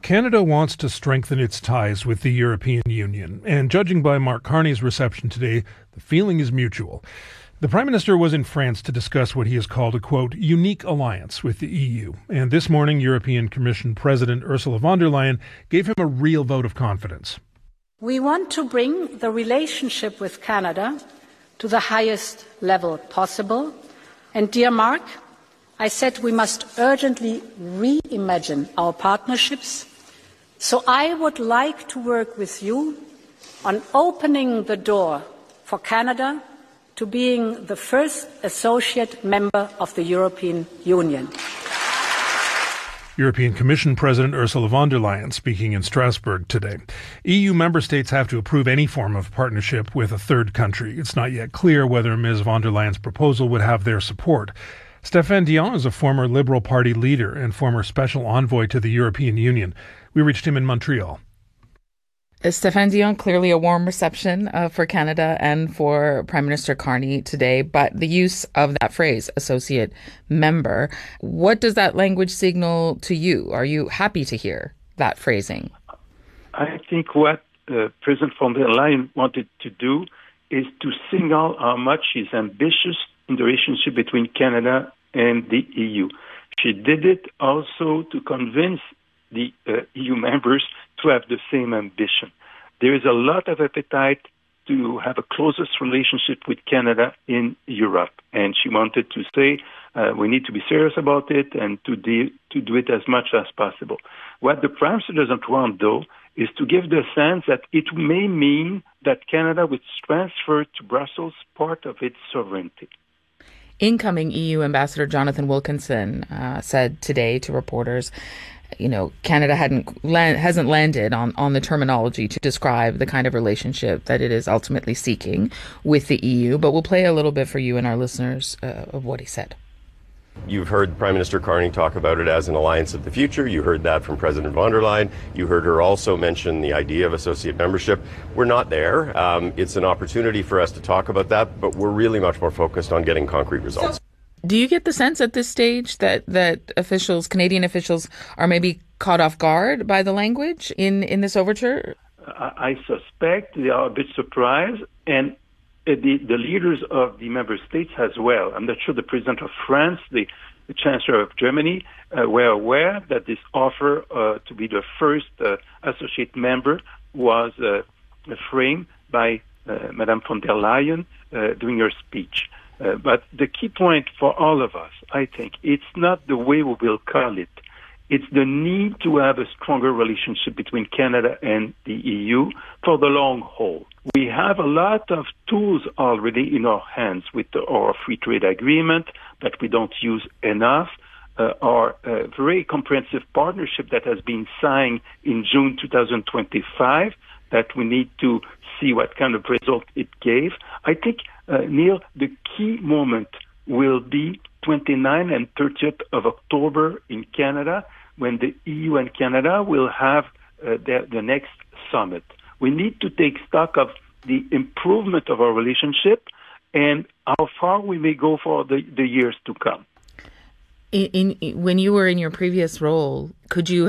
Canada wants to strengthen its ties with the European Union, and judging by Mark Carney's reception today, the feeling is mutual. The Prime Minister was in France to discuss what he has called a, quote, unique alliance with the EU. And this morning, European Commission President Ursula von der Leyen gave him a real vote of confidence. We want to bring the relationship with Canada to the highest level possible. And dear Mark, I said we must urgently reimagine our partnerships. So I would like to work with you on opening the door for Canada to being the first associate member of the European Union. European Commission President Ursula von der Leyen speaking in Strasbourg today. EU member states have to approve any form of partnership with a third country. It's not yet clear whether Ms. von der Leyen's proposal would have their support. Stéphane Dion is a former Liberal Party leader and former special envoy to the European Union. We reached him in Montreal. Stéphane Dion, clearly a warm reception for Canada and for Prime Minister Carney today, but the use of that phrase, associate member, what does that language signal to you? Are you happy to hear that phrasing? I think what President von der Leyen wanted to do is to signal how much she's ambitious in the relationship between Canada and the EU. She did it also to convince the EU members to have the same ambition. There is a lot of appetite to have a closest relationship with Canada in Europe. And she wanted to say we need to be serious about it and to do it as much as possible. What the Prime Minister doesn't want, though, is to give the sense that it may mean that Canada would transfer to Brussels part of its sovereignty. Incoming EU Ambassador Jonathan Wilkinson said today to reporters, Canada hasn't landed on the terminology to describe the kind of relationship that it is ultimately seeking with the EU. But we'll play a little bit for you and our listeners of what he said. You've heard Prime Minister Carney talk about it as an alliance of the future. You heard that from President von der Leyen. You heard her also mention the idea of associate membership. We're not there. It's an opportunity for us to talk about that, but we're really much more focused on getting concrete results. Do you get the sense at this stage that Canadian officials are maybe caught off guard by the language in this overture? I suspect they are a bit surprised, and the leaders of the member states as well. I'm not sure the president of France, the chancellor of Germany, were aware that this offer to be the first associate member was framed by Madame von der Leyen during her speech. But the key point for all of us, I think, it's not the way we will call it. It's the need to have a stronger relationship between Canada and the EU for the long haul. We have a lot of tools already in our hands with our free trade agreement that we don't use enough, our very comprehensive partnership that has been signed in June 2025 that we need to see what kind of result it gave. I think, Neil, the key moment will be 29th and 30th of October in Canada, when the EU and Canada will have the next summit. We need to take stock of the improvement of our relationship and how far we may go for the years to come. When you were in your previous role, could you